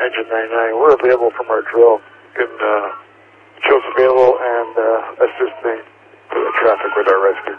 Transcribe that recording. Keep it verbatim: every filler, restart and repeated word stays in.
Engine ninety-nine. We're available from our drill. You can uh, show us available and uh, assisting the traffic with our rescue.